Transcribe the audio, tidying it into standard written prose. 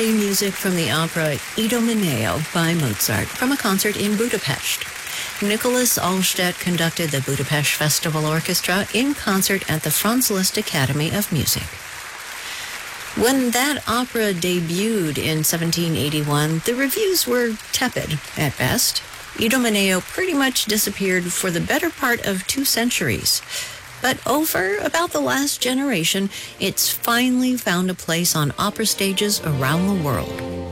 play music from the opera Idomeneo by Mozart from a concert in Budapest. Nicholas Allstedt conducted the Budapest Festival Orchestra in concert at the Franz Liszt Academy of Music. When that opera debuted in 1781, the reviews were tepid at best. Idomeneo pretty much disappeared for the better part of 2 centuries. But over about the last generation, it's finally found a place on opera stages around the world.